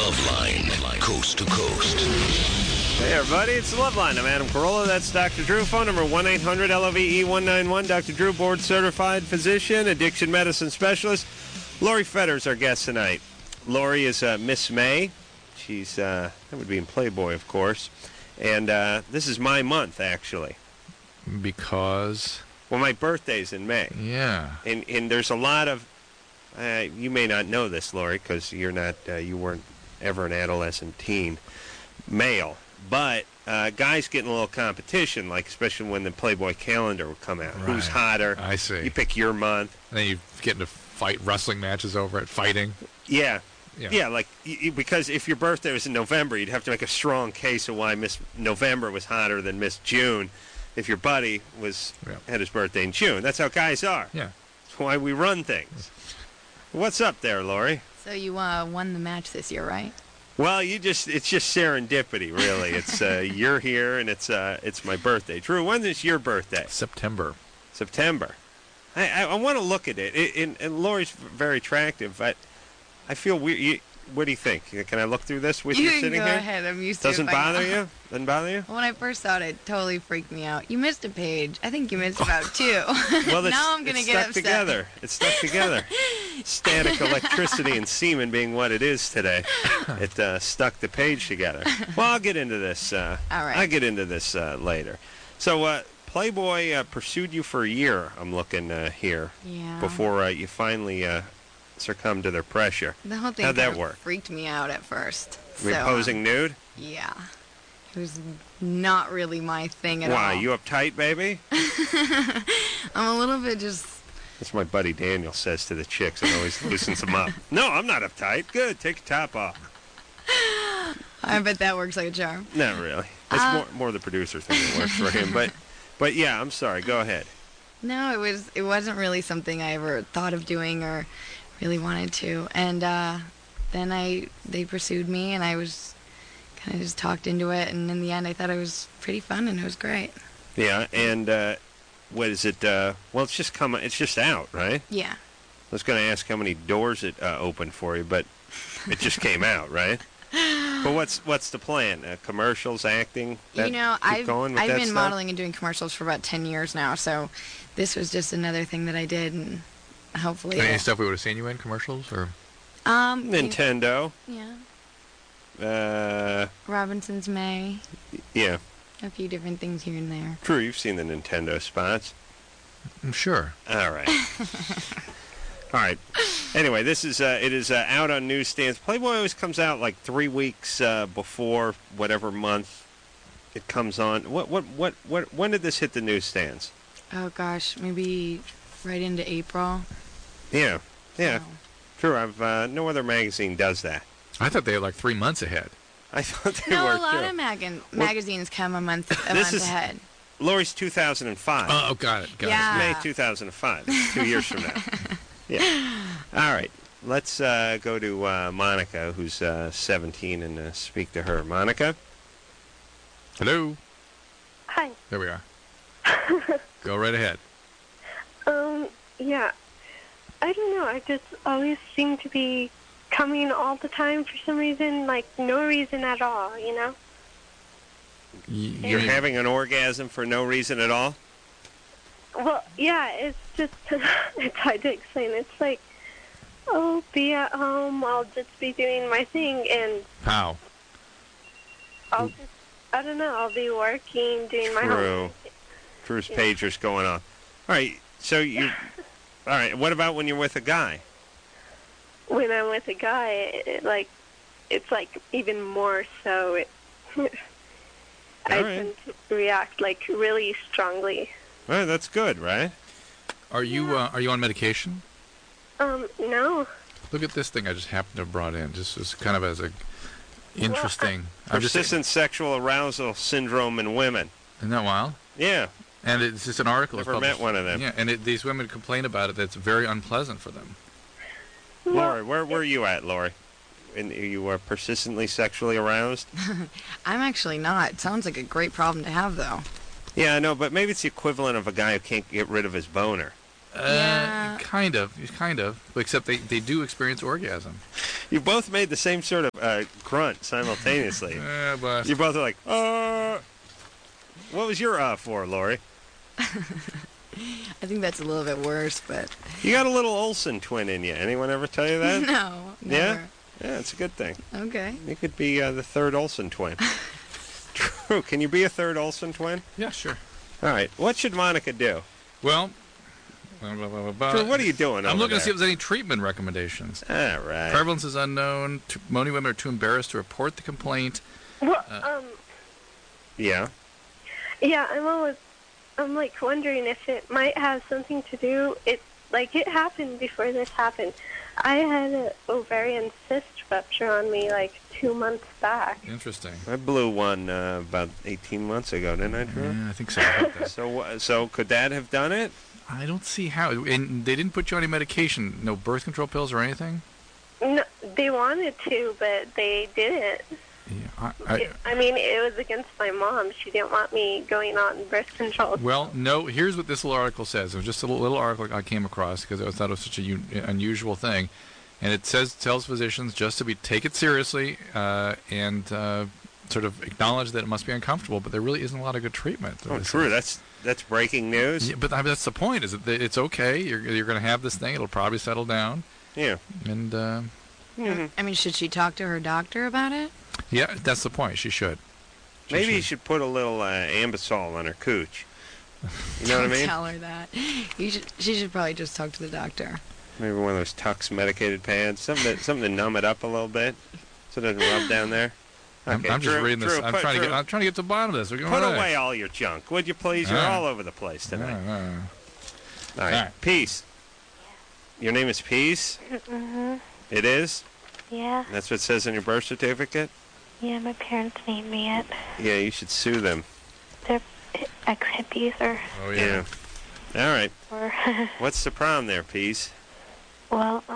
Loveline, coast to coast. Hey everybody, it's the Loveline. I'm Adam Carolla. That's Dr. Drew. Phone number 1-800-LOVE-191. Dr. Drew, board-certified physician, addiction medicine specialist. Lori Fetter's our guest tonight. Lori is Miss May. She's, that would be in Playboy, of course. And this is my month, actually. Because? Well, my birthday's in May. Yeah. And there's a lot of, you may not know this, Lori, because you're not, you weren't ever an adolescent teen male. But guys get in a little competition, like especially when the Playboy calendar would come out. Right. Who's hotter? I see. You pick your month. And then you get into fight wrestling matches over it, fighting. Yeah. Yeah, like, because if your birthday was in November, you'd have to make a strong case of why Miss November was hotter than Miss June if your buddy had his birthday in June. That's how guys are. Yeah. That's why we run things. What's up there, Lori? So you won the match this year, right? Well, it's just serendipity, really. It's you're here, and it's my birthday. Drew, when is your birthday? September. I want to look at it. And Lori's very attractive. I feel weird. What do you think? Can I look through this with you sitting here? Go ahead. I'm used to it. Doesn't bother you? Doesn't bother you? When I first saw it, it totally freaked me out. You missed a page. I think you missed about two. Well, now I'm going to get upset. It's stuck together. Static electricity and semen being what it is today, it stuck the page together. Well, I'll get into this. All right. I'll get into this later. So, Playboy pursued you for a year, I'm looking here, before you finally succumbed to their pressure. The whole thing How'd that work? Freaked me out at first. Were you posing nude? Yeah. It was not really my thing at all. Why? You uptight, baby? I'm a little bit just... That's what my buddy Daniel says to the chicks and always loosens them up. No, I'm not uptight. Good, take your top off. I bet that works like a charm. Not really. It's more the producer thing that works for him. But yeah, I'm sorry. Go ahead. No, it wasn't really something I ever thought of doing or really wanted to. And then they pursued me, and I was kind of just talked into it. And in the end, I thought it was pretty fun, and it was great. Yeah, and what is it? Well, it's just out, right? Yeah. I was going to ask how many doors it opened for you, but it just came out, right? But what's the plan? Commercials, acting? I've been modeling and doing commercials for about 10 years now, so this was just another thing that I did, and hopefully... Any stuff we would have seen you in, commercials, or...? Nintendo. Yeah. Robinson's May. Yeah. A few different things here and there. True, you've seen the Nintendo spots. I'm sure. All right. All right. Anyway, it is out on newsstands. Playboy always comes out like 3 weeks before whatever month it comes on. When did this hit the newsstands? Oh gosh, maybe right into April. Yeah. Oh. True. No other magazine does that. I thought they were like 3 months ahead. I thought they were a lot too. of magazines come a month ahead. Lori's 2005. Oh, got it. Yeah. May 2005. 2 years from now. Yeah. All right. Let's go to Monica, who's 17, and speak to her. Monica? Hello. Hi. There we are. Go right ahead. Yeah. I don't know. I just always seem to be coming all the time for some reason, like no reason at all, you know? You're having an orgasm for no reason at all? Well, yeah, it's just, it's hard to explain. It's like, be at home, I'll just be doing my thing, and... How? I'll be working, doing my homework. Drew's pager's going off. All right, so all right, what about when you're with a guy? When I'm with a guy, it's like even more so. I tend to react like really strongly. All right, that's good, right? Are you on medication? No. Look at this thing I just happened to have brought in. Just as kind of as a interesting... Persistent sexual arousal syndrome in women. Isn't that wild? Yeah. And it's just an article. Never met one of them. Yeah, and these women complain about it. That's very unpleasant for them. Lori, where were you at, Lori? You were persistently sexually aroused? I'm actually not. It sounds like a great problem to have, though. Yeah, I know, but maybe it's the equivalent of a guy who can't get rid of his boner. Kind of. Except they do experience orgasm. You both made the same sort of grunt simultaneously. But You both are like, What was your for, Lori? I think that's a little bit worse, but You got a little Olsen twin in you. Anyone ever tell you that? no, Yeah? never. Yeah, it's a good thing. Okay. You could be the third Olsen twin. True. Can you be a third Olsen twin? yeah, sure. All right. What should Monica do? Well, Drew, what are you doing I'm over looking to see there? if there's any treatment recommendations. All right. Prevalence is unknown. Many women are too embarrassed to report the complaint. Well, Yeah. yeah, I'm like wondering if it might have something to do. It happened before this happened. I had an ovarian cyst rupture on me like 2 months back. Interesting. I blew one about 18 months ago, didn't I, Drew? Yeah, I think so. I heard that. So could that have done it? I don't see how. And they didn't put you on any medication, no birth control pills or anything? No, they wanted to, but they didn't. Yeah, I mean, it was against my mom. She didn't want me going on birth control. well, no, here's what this little article says. It was just a little article I came across because I thought it was such an unusual thing. And it tells physicians just to take it seriously and sort of acknowledge that it must be uncomfortable, but there really isn't a lot of good treatment. Oh, true. That's breaking news. Yeah, but that's the point, is that it's okay. You're going to have this thing. It'll probably settle down. Yeah. And, I mean, should she talk to her doctor about it? yeah, that's the point. She should. Maybe you should put a little Ambisol on her cooch. You know what I mean? Tell her that. She should probably just talk to the doctor. Maybe one of those Tux medicated pads, something to numb it up a little bit, so it doesn't rub down there. Okay, I'm just reading this. Drew, I'm trying to get to the bottom of this. We're going Put right. away all your junk, would you please? You're all over the place tonight. All right. All right. Peace. Your name is Peace? Mm-hmm. It is? Yeah. That's what it says on your birth certificate? Yeah, my parents named me it. Yeah, you should sue them. They're ex-hippies Oh, yeah. All right. or What's the problem there, Peace? well,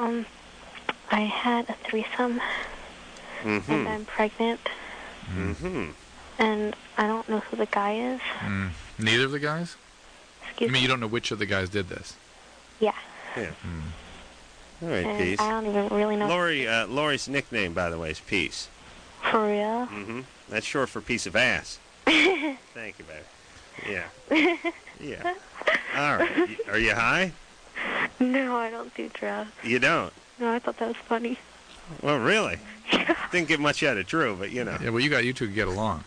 I had a threesome, Mm-hmm. and I'm pregnant, Mm-hmm. and I don't know who the guy is. Neither of the guys? Excuse I mean, you don't know which of the guys did this? Yeah. Yeah. All right, And Peace. I don't even really know. Lori's nickname, by the way, is Peace. For real? Mm-hmm. That's short for piece of ass. Thank you, baby. Yeah. Yeah. All right. Are you high? No, I don't do drugs. You don't? No, I thought that was funny. Well, really? Didn't get much out of Drew, but you know. Yeah, well, you two get along.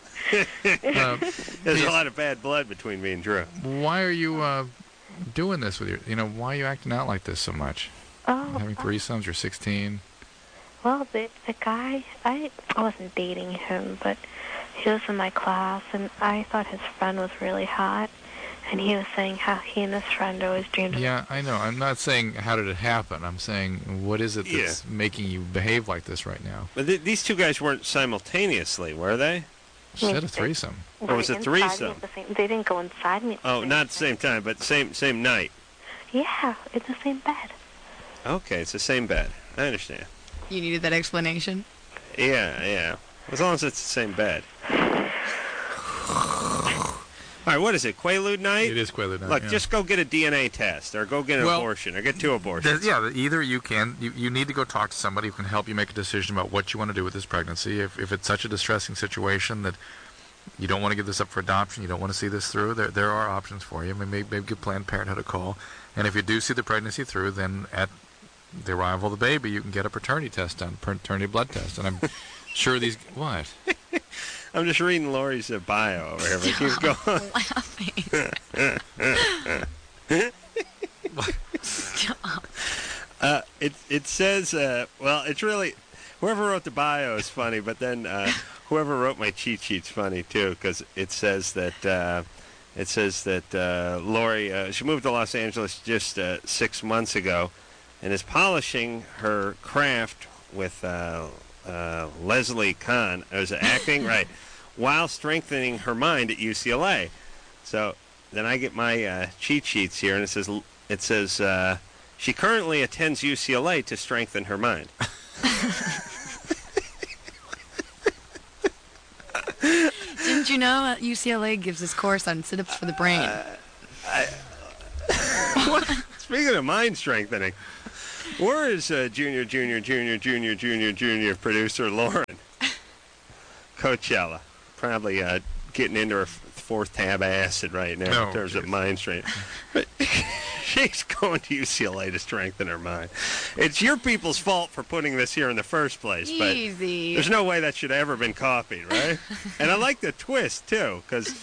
There's a lot of bad blood between me and Drew. Why are you doing this with why are you acting out like this so much? Oh, Having threesomes, you're 16. well, the guy, I wasn't dating him, but he was in my class, and I thought his friend was really hot, and he was saying how he and his friend always dreamed of. Yeah, I know. I'm not saying how did it happen. I'm saying what is it that's making you behave like this right now? But these two guys weren't simultaneously, were they? You said a threesome. Or was it Inside me threesome? at the same- They didn't go inside me. At the Oh, same not at the same time, but same night. Yeah, it's the same bed. Okay, it's the same bed. I understand. You needed that explanation? Yeah. As long as it's the same bed. All right, what is it, Quaalude night? It is Quaalude night. Look, yeah. just go get a DNA test, or go get an abortion, or get two abortions. Either you need to go talk to somebody who can help you make a decision about what you want to do with this pregnancy. If it's such a distressing situation that you don't want to give this up for adoption, you don't want to see this through, there are options for you. Maybe give Planned Parenthood a call. And if you do see the pregnancy through, then at the arrival of the baby, you can get a paternity test done, paternity blood test. And I'm sure these... What? I'm just reading Lori's bio over here, but keep going. Laughing. Stop. It says, well, it's really, whoever wrote the bio is funny, but then whoever wrote my cheat sheet's funny too, because it says that Lori, she moved to Los Angeles just 6 months ago, and is polishing her craft with Leslie Kahn, as acting, right, while strengthening her mind at UCLA. So then I get my cheat sheets here, and it says she currently attends UCLA to strengthen her mind. Didn't you know UCLA gives this course on sit-ups for the brain? Speaking of mind strengthening, Where is junior producer Lauren? Coachella. Probably getting into her fourth tab of acid right now in terms of mind strain. But she's going to UCLA to strengthen her mind. It's your people's fault for putting this here in the first place. Easy. But there's no way that should have ever been copied, right? And I like the twist, too, because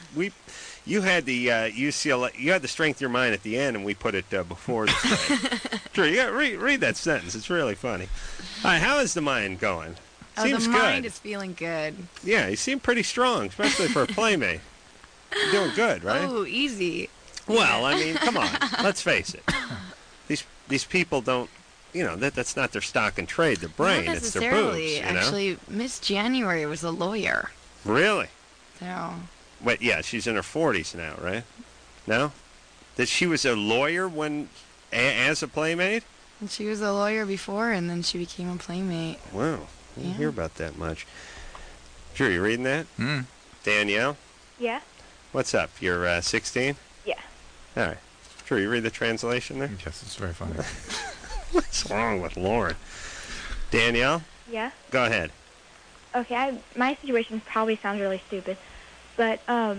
you had the UCLA, you had the strength of your mind at the end, and we put it before the strength. Sure, you got read that sentence. It's really funny. All right, how is the mind going? Seems the good. mind is feeling good. Yeah, you seem pretty strong, especially for a playmate. You're doing good, right? Oh, easy. Well, I mean, come on. Let's face it. These people don't, that's not their stock and trade. Their brain, Not it's their boobs. necessarily. Actually, Miss January was a lawyer. Really? So. Wait, yeah, she's in her 40s now, right? No? That she was a lawyer as a playmate? And she was a lawyer before, and then she became a playmate. Wow. I didn't hear about that much. Drew, you reading that? Danielle? Yeah. What's up? You're 16? Yeah. All right. Drew, you read the translation there? Yes, it's very funny. What's wrong with Lauren? Danielle? Yeah. Go ahead. Okay, my situation probably sounds really stupid, but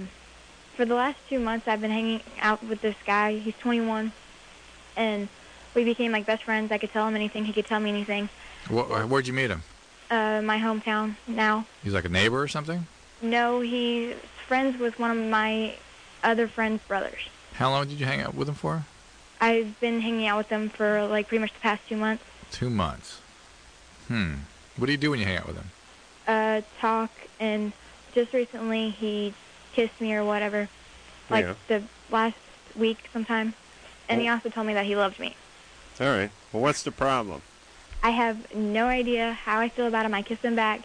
for the last 2 months I've been hanging out with this guy. He's 21, and we became like best friends. I could tell him anything. He could tell me anything. Where'd you meet him? My hometown now. He's like a neighbor or something? No, he's friends with one of my other friend's brothers. How long did you hang out with him for? I've been hanging out with him for like pretty much the past 2 months. 2 months. What do you do when you hang out with him? Talk, and just recently he kissed me or whatever, like the last week sometime, and he also told me that he loved me. All right. Well, what's the problem? I have no idea how I feel about him. I kissed him back,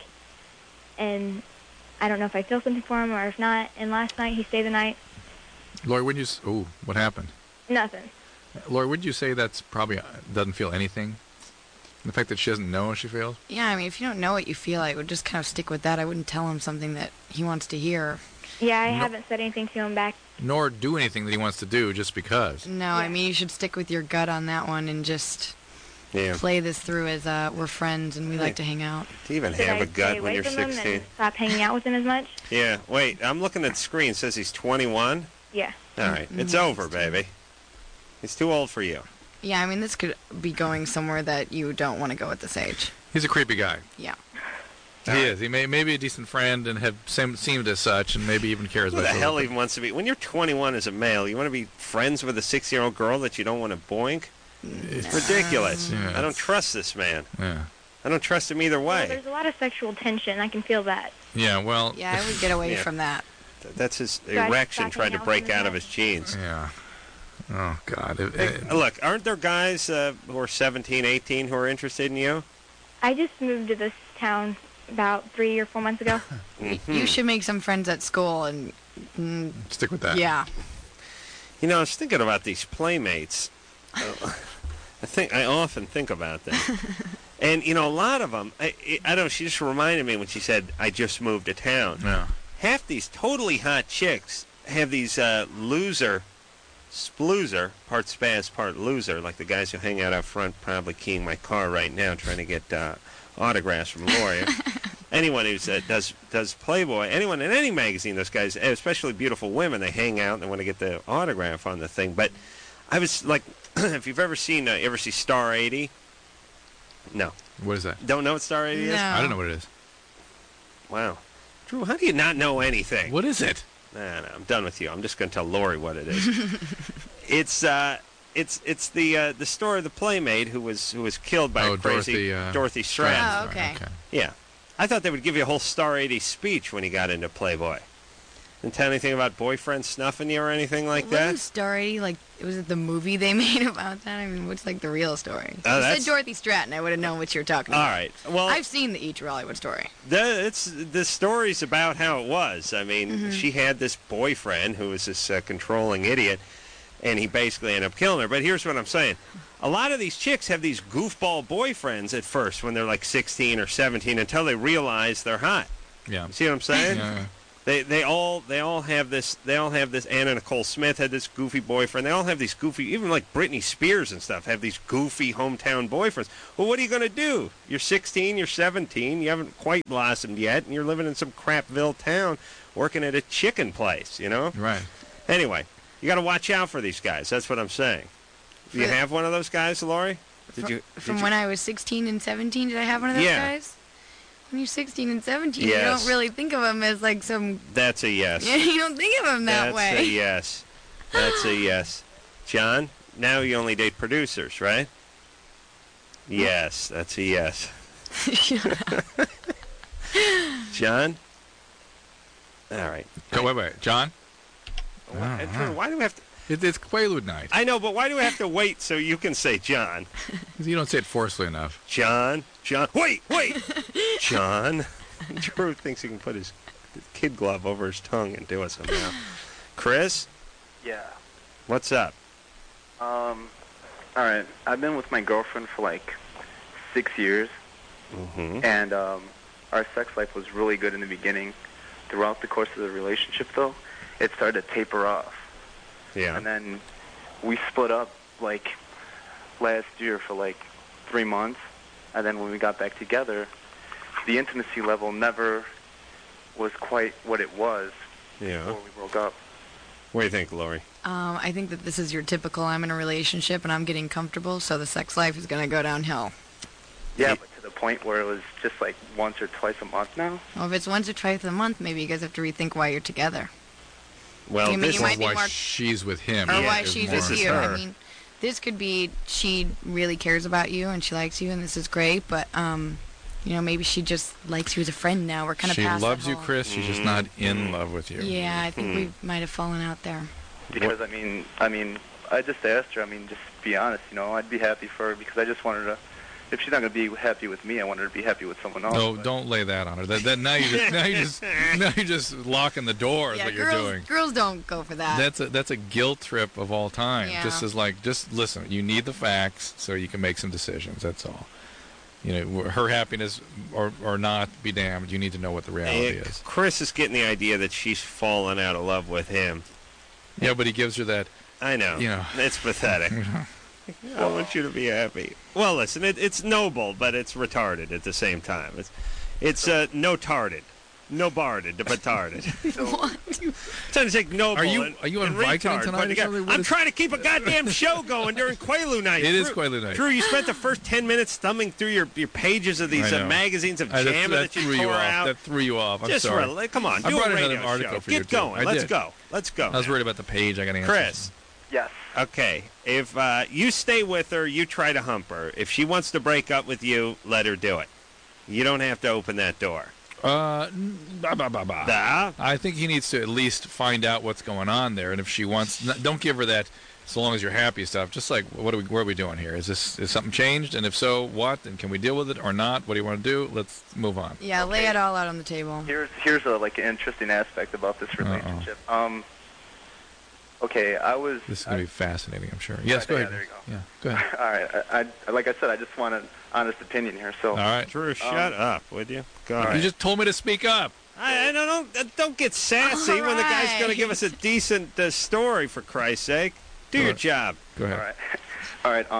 and I don't know if I feel something for him or if not. And last night he stayed the night. Lori, would you... what happened? Nothing. Lori, would you say that's probably doesn't feel anything? The fact that she doesn't know how she feels? Yeah, I mean, if you don't know what you feel, I would just kind of stick with that. I wouldn't tell him something that he wants to hear. Yeah, I haven't said anything to him back. Nor do anything that he wants to do just because. No, I mean, you should stick with your gut on that one and just play this through as we're friends and we like to hang out. Do you even have a gut when you're 16? Stop hanging out with him as much? Yeah. Wait, I'm looking at the screen. It says he's 21? Yeah. All right. It's over, baby. He's too old for you. Yeah, I mean, this could be going somewhere that you don't want to go at this age. He's a creepy guy. Yeah. He is. He may be a decent friend and have seemed as such, and maybe even cares Who about the hell even wants to be... When you're 21 as a male, you want to be friends with a 6-year-old girl that you don't want to boink? It's ridiculous. Yeah, I don't trust this man. Yeah. I don't trust him either way. Well, there's a lot of sexual tension. I can feel that. Yeah, well... Yeah, I would get away from that. That's his erection trying to break out of his jeans. Yeah. Oh, God. Look, aren't there guys who are 17, 18 who are interested in you? I just moved to this town about 3 or 4 months ago. You should make some friends at school and... stick with that. Yeah. You know, I was thinking about these playmates. I often think about them. And, a lot of them, I don't know, she just reminded me when she said, I just moved to town. Yeah. Half these totally hot chicks have these spluzer, part spaz, part loser, like the guys who hang out front probably keying my car right now trying to get autographs from Lori. Anyone who does Playboy, anyone in any magazine, those guys, especially beautiful women, they hang out and they want to get the autograph on the thing. But I was like, if you've ever seen, ever see Star 80? No. What is that? Don't know what Star 80 is? No. I don't know what it is. Wow. Drew, how do you not know anything? What is it? No, I'm done with you. I'm just going to tell Lori what it is. It's the story of the playmate who was killed by a crazy Dorothy Stratton. Oh, okay. Yeah. I thought they would give you a whole Star 80 speech when he got into Playboy. Didn't tell anything about boyfriend snuffing you or anything like that? Wasn't Star 80, was it the movie they made about that? I mean, what's the real story? Oh, You that's... said Dorothy Stratton, I would have known what you were talking about. All right. Well, I've seen the E. True Hollywood Story. The story's about how it was. I mean, she had this boyfriend who was this controlling idiot, and he basically ended up killing her. But here's what I'm saying. A lot of these chicks have these goofball boyfriends at first when they're like 16 or 17 until they realize they're hot. Yeah. See what I'm saying? Yeah. They all have this. They all have this. Anna Nicole Smith had this goofy boyfriend. They all have these goofy. Even like Britney Spears and stuff have these goofy hometown boyfriends. Well, what are you going to do? You're 16. You're 17. You haven't quite blossomed yet, and you're living in some crapville town, working at a chicken place. You know. Right. Anyway, you got to watch out for these guys. That's what I'm saying. Do you have one of those guys, Lori? From when I was 16 and 17, did I have one of those guys? When you're 16 and 17, you don't really think of them as like some... That's a yes. You don't think of them that way. That's a yes. That's a yes. John, now you only date producers, right? Yes, that's a yes. John? All right. Wait. John? Why do we have to... It's Quaalude night. I know, but why do we have to wait so you can say John? You don't say it forcefully enough. John. Wait. John. Drew thinks he can put his kid glove over his tongue and do it somehow. Chris? Yeah. What's up? All right. I've been with my girlfriend for like 6 years. Mm-hmm. And our sex life was really good in the beginning. Throughout the course of the relationship, though, it started to taper off. Yeah. And then we split up like last year for like 3 months. And then when we got back together, the intimacy level never was quite what it was before we broke up. What do you think, Lori? I think that this is your typical I'm in a relationship and I'm getting comfortable, so the sex life is going to go downhill. Yeah, but to the point where it was just like once or twice a month now. Well, if it's once or twice a month, maybe you guys have to rethink why you're together. Well, this is why she's with him. Or why she's with you. Her. I mean, this could be she really cares about you and she likes you and this is great, but, maybe she just likes you as a friend now. We're kind of past She loves that you, whole... Chris. She's just not in love with you. Yeah, I think we might have fallen out there. Because, I mean, I just asked her, just be honest, I'd be happy for her because I just wanted to, if she's not going to be happy with me, I want her to be happy with someone else. No, don't lay that on her. Now you're just locking the door. Is what you're doing. Girls don't go for that. That's a guilt trip of all time. Yeah. Just listen. You need the facts so you can make some decisions. That's all. Her happiness or not be damned. You need to know what the reality is. Chris is getting the idea that she's fallen out of love with him. Yeah, but he gives her that. I know. It's pathetic. I want you to be happy. Well, listen, it's noble, but it's retarded at the same time. It's no-tarded. No-barded, but tarded. What? Trying to take noble Are you and inviting retard, tonight or something? I'm trying to keep a goddamn show going during Quaalude night. It is Quaalude night. Drew, you spent the first 10 minutes thumbing through your pages of these magazines of JAMA that you tore out. That threw you off. I'm sorry. Come on, I do brought a radio another article show. for you, Get too. going. Let's go. I was worried about the page. I got to answer. Chris. Yes. Okay, if you stay with her, you try to hump her. If she wants to break up with you, let her do it. You don't have to open that door. I think he needs to at least find out what's going on there, and if she wants, don't give her that. So long as you're happy stuff. Just like, where are we doing here? Is something changed? And if so, what? And can we deal with it or not? What do you want to do? Let's move on. Yeah, lay it all out on the table. Here's an interesting aspect about this relationship. Okay, This is going to be fascinating, I'm sure. Yes, go ahead. There you go. Yeah, go ahead. All right. I like I said, I just want an honest opinion here. So. All right. Drew, shut up, would you? Go ahead. You just told me to speak up. I don't get sassy when the guy's going to give us a decent story, for Christ's sake. Do your job. Go ahead. All right.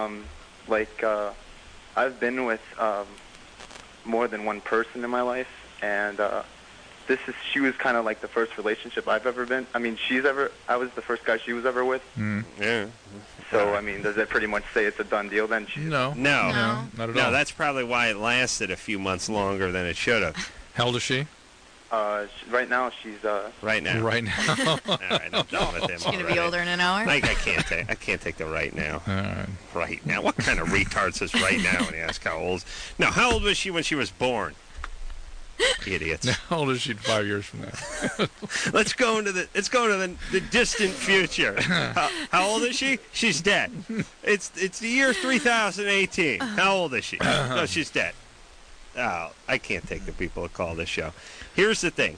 I've been with more than one person in my life, and she was kind of like the first relationship I've ever been. I was the first guy she was ever with. Yeah. So, does that pretty much say it's a done deal then? No, not at all. No, that's probably why it lasted a few months longer than it should have. How old is she? Right now, she's... Right now. All right, I'm done with him. She's going to be older in an hour? I can't take the right now. All right. Right now? What kind of retard says right now when you ask how old? Now, how old was she when she was born? Idiots. How old is she 5 years from now? Let's go into the distant future. How old is she? She's dead. It's the year 3018. How old is she? No, she's dead. Oh, I can't take the people that call this show. Here's the thing.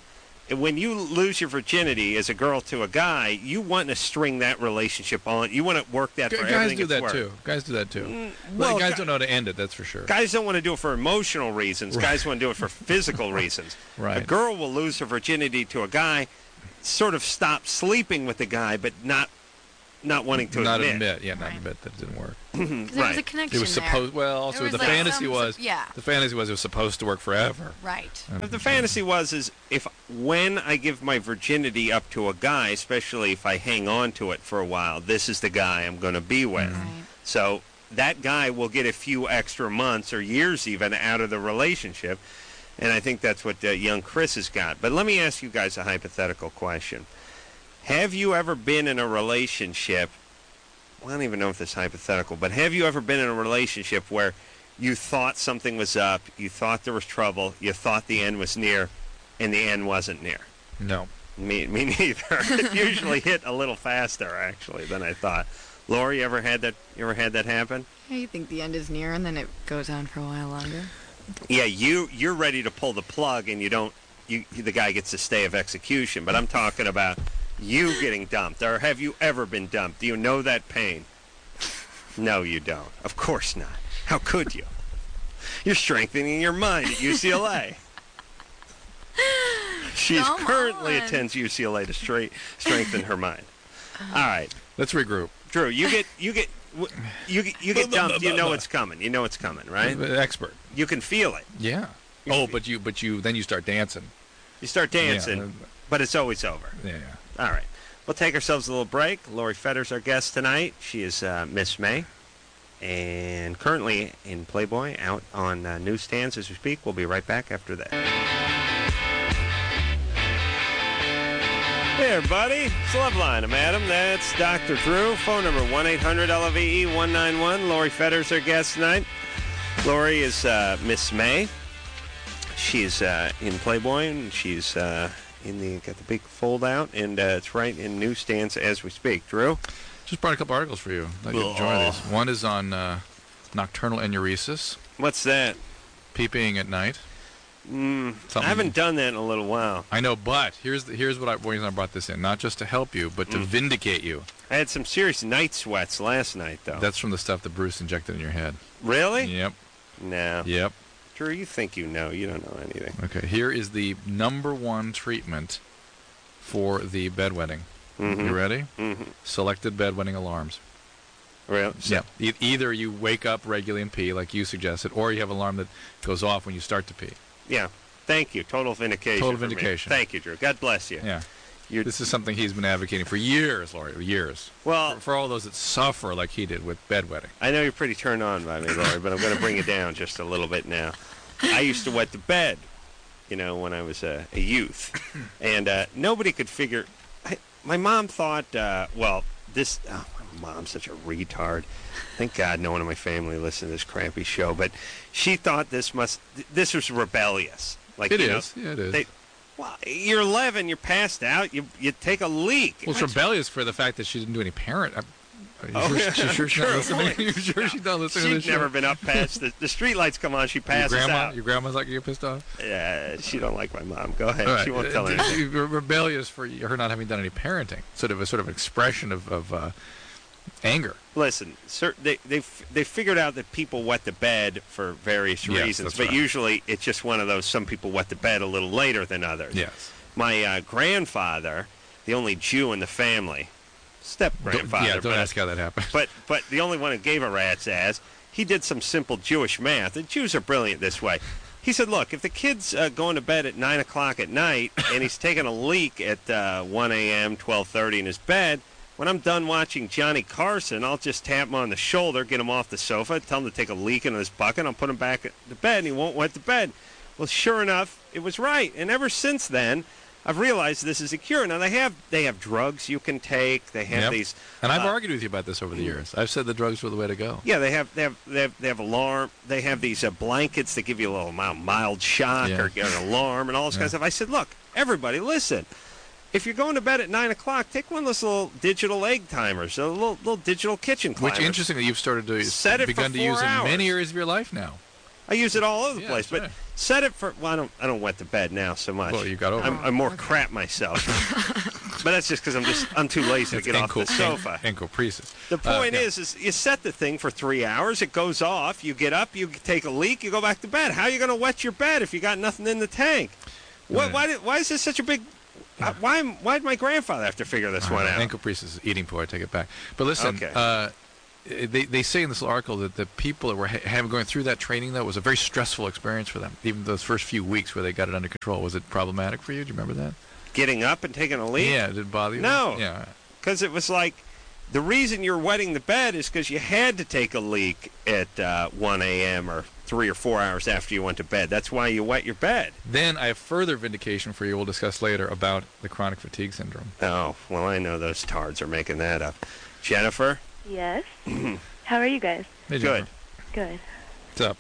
when you lose your virginity as a girl to a guy, you want to string that relationship on. You want to work that for Guys everything do it's that worth. too. Guys do that too. well, Guys don't know how to end it. That's for sure. Guys don't want to do it for emotional reasons. Guys want to do it for physical reasons. Right. A girl will lose her virginity to a guy, sort of stop sleeping with the guy, but not wanting to Not admit. admit. Yeah, not Right. admit that it didn't work. Because there was a Right. connection It was there. supposed. Well, also There was the like fantasy some- was. yeah. The fantasy was it was supposed to work forever. Right. But the fantasy is if when I give my virginity up to a guy, especially if I hang on to it for a while, this is the guy I'm going to be with. Right. So that guy will get a few extra months or years even out of the relationship. And I think that's what young Chris has got. But let me ask you guys a hypothetical question. Have you ever been in a relationship, well, I don't even know if this is hypothetical, but have you ever been in a relationship where you thought something was up, you thought there was trouble, you thought the end was near, and the end wasn't near? No. Me neither. It usually hit a little faster, actually, than I thought. Lori, you ever had that happen? Yeah, you think the end is near, and then it goes on for a while longer. Yeah, you're ready to pull the plug, and the guy gets a stay of execution. But I'm talking about you getting dumped, or have you ever been dumped? Do you know that pain? No, you don't. Of course not. How could you? You're strengthening your mind at UCLA. She's Come currently on. attends UCLA to strengthen her mind. All right, Let's regroup. Drew, you get dumped. You know it's coming. You know it's coming, right? Expert. You can feel it. Yeah. Oh, but you then you start dancing. You start dancing, Yeah. but it's always over. Yeah. All right. We'll take ourselves a little break. Lori Fetter's our guest tonight. She is Miss May, and currently in Playboy, out on newsstands as we speak. We'll be right back after that. Hey, everybody. It's Loveline. I'm Adam. That's Dr. Drew. Phone number 1-800-LOVE-191. Lori Fetter's our guest tonight. Lori is Miss May. She's in Playboy, and she's got the big fold out, and it's right in newsstands as we speak. Drew? Just brought a couple articles for you. I thought you'd enjoy these. One is on nocturnal enuresis, What's that? peeping at night. I haven't done that in a little while. I know, but here's what reason I brought this in. Not just to help you, but to vindicate you. I had some serious night sweats last night, though. That's from the stuff that Bruce injected in your head. Really? Yep. No. Yep. Drew, you think you know. You don't know anything. Okay, here is the #1 treatment for the bedwetting. Mm-hmm. You ready? Mm-hmm. Selected bedwetting alarms. Really? Yeah. Either you wake up regularly and pee, like you suggested, or you have an alarm that goes off when you start to pee. Yeah. Thank you. Total vindication. Total for me. vindication. Thank you, Drew. God bless you. Yeah. You're- This is something he's been advocating for years, Laurie, years. Well, For all those that suffer like he did with bedwetting. I know you're pretty turned on by me, Lori, but I'm going to bring it down just a little bit now. I used to wet the bed, when I was a youth. And nobody could figure... my mom thought, my mom's such a retard. Thank God no one in my family listened to this crappy show. But she thought this was rebellious. Like, It you know, is. Yeah, it is. well, you're 11, you're passed out, you take a leak. Well, it's rebellious for the fact that she didn't do any parent. Are you Oh, sure she's not true. listening? You sure she's not listening to She'd this never show? been up past the street lights come on. She passes out. Your grandma's like you get pissed off? Yeah, she don't like my mom. Go ahead. All right. She won't tell anything. You're rebellious for her not having done any parenting. Sort of expression of anger. Listen, they figured out that people wet the bed for various Yes, reasons, that's but right. usually it's just one of those. Some people wet the bed a little later than others. Yes. My grandfather, the only Jew in the family, step grandfather. Don't ask how that happened. But the only one who gave a rat's ass, he did some simple Jewish math. The Jews are brilliant this way. He said, look, if the kid's going to bed at 9 o'clock at night and he's taking a leak at 1 a.m., 12:30 in his bed, when I'm done watching Johnny Carson, I'll just tap him on the shoulder, get him off the sofa, tell him to take a leak into his bucket, I'll put him back at the bed, and he won't wet the bed. Well, sure enough, it was right. And ever since then, I've realized this is a cure. Now, they have drugs you can take. They have Yep. these... And I've argued with you about this over the years. I've said the drugs were the way to go. Yeah, they have alarm. They have these blankets that give you a little mild shock Yeah. or an alarm and all this kind of stuff. I said, look, everybody, listen. If you're going to bed at 9 o'clock, take one of those little digital egg timers, a little digital kitchen climber. Which, interestingly, you've started to Set it for begun to 4 use hours. in many areas of your life now. I use it all over the Yeah, place. sure. But set it for. Well, I don't wet the bed now so much. Well, you got over. I'm more crap myself. But that's just because I'm too lazy to get off the sofa. Encopresis. The point Yeah. is you set the thing for 3 hours. It goes off. You get up. You take a leak. You go back to bed. How are you going to wet your bed if you got nothing in the tank? Why is this such a big? Why did my grandfather have to figure this one out? Encopresis is eating poor. I take it back. But listen, Okay. they say in this article that the people that were going through that training, though, was a very stressful experience for them. Even those first few weeks where they got it under control. Was it problematic for you? Do you remember that? Getting up and taking a leak? Yeah, did it bother you? No. Yeah. Because it was like the reason you're wetting the bed is because you had to take a leak at 1 a.m. or 3 or 4 hours after you went to bed. That's why you wet your bed. Then I have further vindication for you. We'll discuss later about the chronic fatigue syndrome. Oh, well, I know those tards are making that up. Jennifer? Yes. How are you guys? Hey, Good. Jennifer. Good. What's up?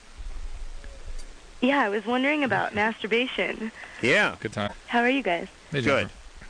Yeah, I was wondering about masturbation. Yeah. Good time. How are you guys? Hey, Good. Jennifer.